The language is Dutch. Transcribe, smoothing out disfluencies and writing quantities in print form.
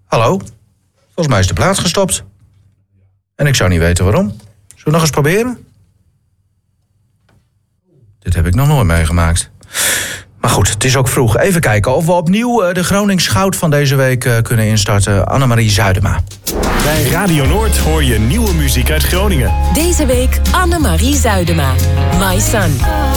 Hallo? Volgens mij is de plaat gestopt. En ik zou niet weten waarom. Zullen we nog eens proberen? Dit heb ik nog nooit meegemaakt. Maar goed, het is ook vroeg. Even kijken of we opnieuw de Gronings goud van deze week kunnen instarten. Annemarie Zuidema. Bij Radio Noord hoor je nieuwe muziek uit Groningen. Deze week Annemarie Zuidema. My Son.